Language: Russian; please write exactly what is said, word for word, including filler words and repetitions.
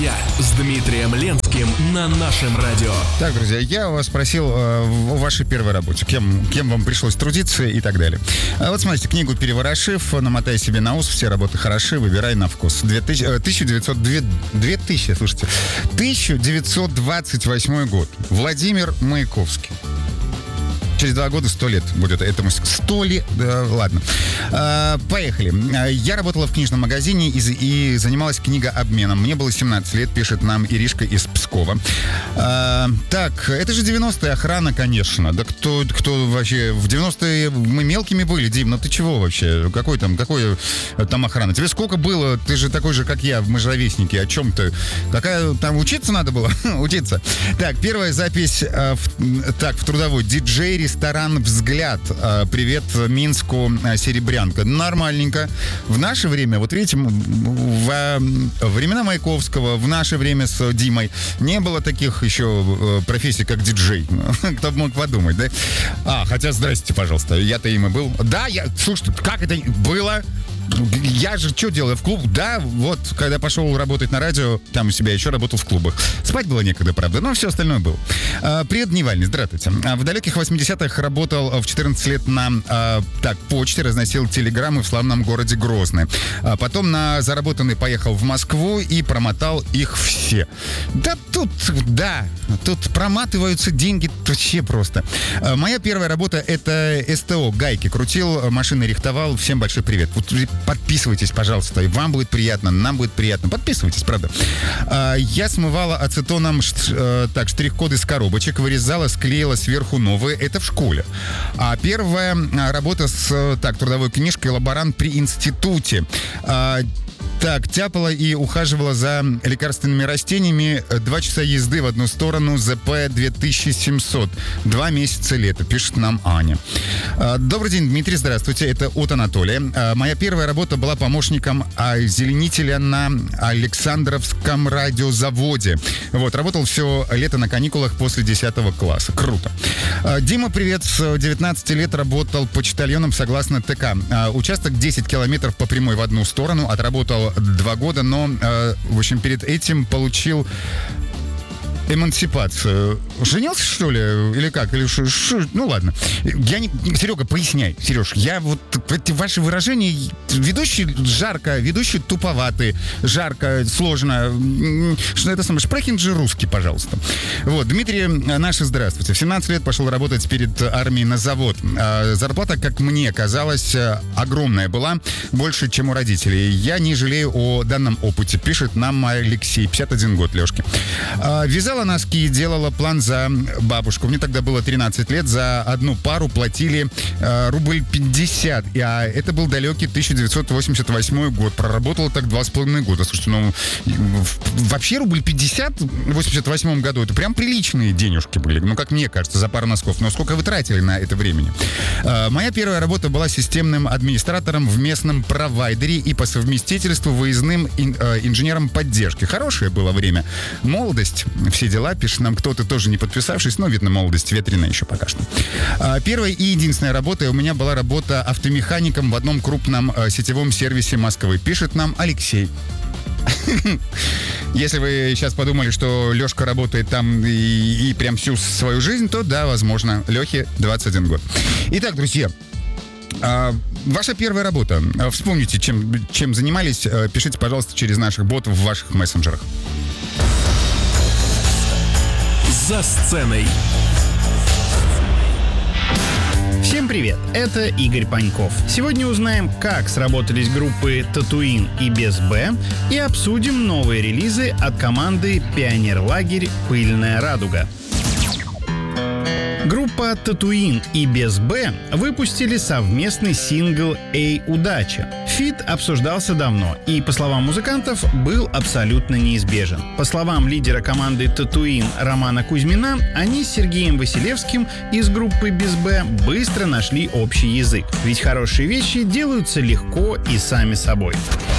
дня с Дмитрием Ленским на нашем радио. Так, друзья, я вас спросил э, о вашей первой работе. Кем, кем вам пришлось трудиться и так далее. А вот смотрите, книгу «Переворошив», намотай себе на ус, все работы хороши, выбирай на вкус. тысяча девятьсот, две тысячи, слушайте, тысяча девятьсот двадцать восьмой год. Владимир Маяковский. Через два года сто лет будет этому. Сто лет. Да, ладно. А, поехали. Я работала в книжном магазине и, и занималась книгообменом. Мне было семнадцать лет, пишет нам Иришка из Пскова. А, так, это же девяностые, охрана, конечно. Да кто, кто вообще... В девяностые мы мелкими были, Дим, ну ты чего вообще? Какой там, какой там охрана? Тебе сколько было? Ты же такой же, как я, мы же ровесники. О чем ты? Какая там учиться надо было? Учиться. Так, первая запись а, в, так, в трудовой. Диджей, ресторан «Взгляд». Привет Минску, Серебрянка. Нормальненько. В наше время, вот видите, во времена Маяковского, в наше время с Димой не было таких еще профессий, как диджей. Кто бы мог подумать, да? А, хотя, здрасте, пожалуйста, я-то им и был. Да, я, слушайте, как это было? Я же что делаю в клуб? Да, вот, когда пошел работать на радио, там у себя еще работал в клубах. Спать было некогда, правда, но все остальное было. А, привет, Дневальный, здравствуйте. А, в далеких восьмидесятых работал в четырнадцать лет на, а, так, почте, разносил телеграммы в славном городе Грозный. А потом на заработанный поехал в Москву и промотал их все. Да тут, да, тут проматываются деньги вообще просто. А, моя первая работа — это СТО, гайки. Крутил, машины рихтовал. Всем большой привет. Вот подписывайтесь, пожалуйста, и вам будет приятно, нам будет приятно. Подписывайтесь, правда. А, я смывала ацетоном ш, так, штрих-коды с коробочек, вырезала, склеила сверху новые. Это в школе. А первая работа с так, трудовой книжкой «Лаборант при институте». А, Так, тяпала и ухаживала за лекарственными растениями. Два часа езды в одну сторону, ЗП две тысячи семьсот. Два месяца лета, пишет нам Аня. Добрый день, Дмитрий, здравствуйте. Это от Анатолия. Моя первая работа была помощником озеленителя на Александровском радиозаводе. Вот, работал все лето на каникулах после десятого класса. Круто. Дима, привет. С девятнадцати лет работал почтальоном согласно ТК. Участок десять километров по прямой в одну сторону. Отработал два года, но, э, в общем, перед этим получил эмансипацию. Женился, что ли? Или как? Или ш, ш, ну, ладно. Я не... Серега, поясняй. Сереж, я вот... Эти ваши выражения... Ведущий жарко, ведущий туповатый, жарко, сложно. Что это самое? Шпрехен же русский, пожалуйста. Вот. Дмитрий, наше здравствуйте. В семнадцать лет пошел работать перед армией на завод. Зарплата, как мне казалось, огромная была. Больше, чем у родителей. Я не жалею о данном опыте. Пишет нам Алексей. пятьдесят один год, Лешки. Вязала носки, делала план за бабушку. Мне тогда было тринадцать лет. За одну пару платили э, рубль пятьдесят. А это был далекий тысяча девятьсот восемьдесят восьмой год. Проработала так два с половиной года. Слушайте, ну вообще рубль пятьдесят в восемьдесят восьмом году это прям приличные денежки были. Ну, как мне кажется, за пару носков. Но сколько вы тратили на это времени? Э, моя первая работа была системным администратором в местном провайдере и по совместительству выездным ин, э, инженером поддержки. Хорошее было время. Молодость, все дела, пишет нам кто-то, тоже не подписавшись, но, видно, молодость ветреная еще пока что. Первая и единственная работа у меня была работа автомехаником в одном крупном сетевом сервисе Москвы. Пишет нам Алексей. Если вы сейчас подумали, что Лешка работает там и, и прям всю свою жизнь, то да, возможно. Лехе двадцать один год. Итак, друзья, А, ваша первая работа. Вспомните, чем, чем занимались. Пишите, пожалуйста, через наших ботов в ваших мессенджерах. За сценой. Всем привет, это Игорь Паньков. Сегодня узнаем, как сработались группы Татуин и Без Б, и обсудим новые релизы от команды Пионерлагерь «Пыльная радуга». Группа Татуин и Без Б выпустили совместный сингл «Эй, удача». Фит обсуждался давно и, по словам музыкантов, был абсолютно неизбежен. По словам лидера команды Татуин Романа Кузьмина, они с Сергеем Василевским из группы Без Б быстро нашли общий язык. Ведь хорошие вещи делаются легко и сами собой.